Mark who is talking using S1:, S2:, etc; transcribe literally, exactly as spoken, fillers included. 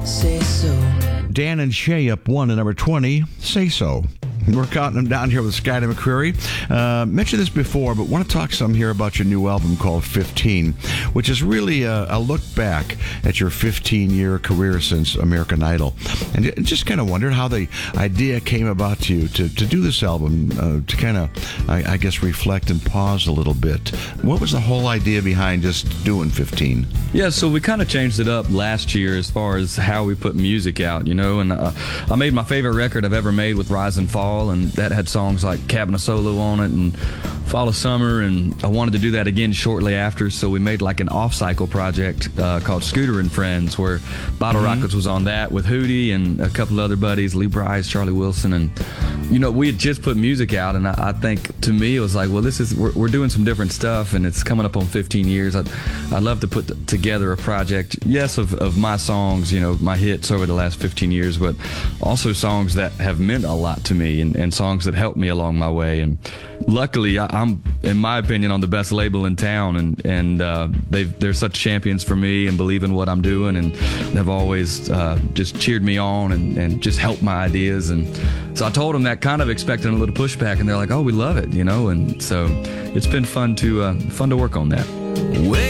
S1: Say so.
S2: Dan and Shay up one to number twenty, Say So. We're counting them down here with Skyler McCreary. Uh, mentioned this before, but want to talk some here about your new album called fifteen, which is really a, a look back at your fifteen-year career since American Idol. And just kind of wondered how the idea came about to you to, to do this album, uh, to kind of, I, I guess, reflect and pause a little bit. What was the whole idea behind just doing fifteen?
S3: Yeah, so we kind of changed it up last year as far as how we put music out, you know, and uh, I made my favorite record I've ever made with Rise and Fall, and that had songs like Cabin Solo on it and Fall of Summer, and I wanted to do that again shortly after, so we made like an off-cycle project uh, called Scooter and Friends, where Bottle
S2: Mm-hmm.
S3: Rockets was on that with Hootie and a couple other buddies, Lee Bryce, Charlie Wilson, and you know, we had just put music out, and I, I think to me it was like, well, this is we're, we're doing some different stuff, and it's coming up on fifteen years. I'd, I'd love to put t- together a project, yes, of, of my songs, you know, my hits over the last fifteen years, but also songs that have meant a lot to me, and, and songs that helped me along my way. And luckily, I, I'm, in my opinion, on the best label in town, and and uh, they've they're such champions for me and believe in what I'm doing, and they've always uh, just cheered me on and, and just helped my ideas. And so I told them that, kind of expecting a little pushback, and they're like, "Oh, we love it," you know. And so it's been fun to uh, fun to work on that.